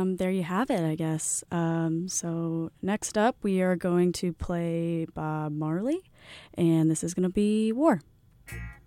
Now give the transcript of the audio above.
there you have it, I guess. So next up, we are going to play Bob Marley, and this is going to be War.